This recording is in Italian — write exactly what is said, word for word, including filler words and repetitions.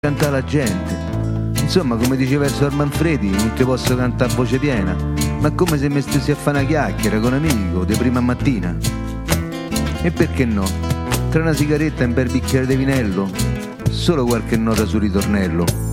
cantare la gente. Insomma, come diceva il Sor Manfredi, non ti posso cantare a voce piena, ma come se mi stessi a fare una chiacchiera con un amico di prima mattina. E perché no? Tra una sigaretta e un bel bicchiere di vinello, solo qualche nota sul ritornello.